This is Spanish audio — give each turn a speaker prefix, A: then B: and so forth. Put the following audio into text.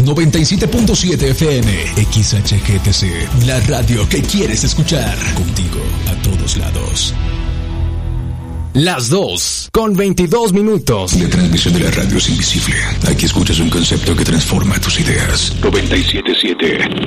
A: 97.7 FM, XHGTC, la radio que quieres escuchar, contigo a todos lados.
B: Las 2:22 minutos.
C: La transmisión de la radio es invisible. Aquí escuchas un concepto que transforma tus ideas. 97.7